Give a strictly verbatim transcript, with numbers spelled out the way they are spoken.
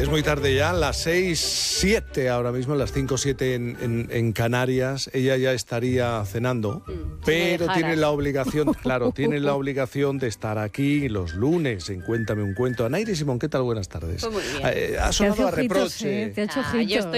Es muy tarde ya, las seis, siete ahora mismo, las cinco, siete en, en, en Canarias. Ella ya estaría cenando, mm, pero tiene la obligación, claro, tiene la obligación de estar aquí los lunes en Cuéntame un Cuento. Anaíra y Simón, ¿qué tal? Buenas tardes. Pues muy bien. Eh, ha sonado a reproche. Eh, te ha hecho Ah, yo estoy